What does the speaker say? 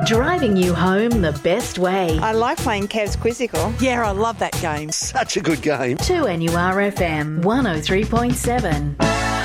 Driving you home the best way. I like playing Cavs Quizzical. Yeah, I love that game. Such a good game. 2NURFM 103.7.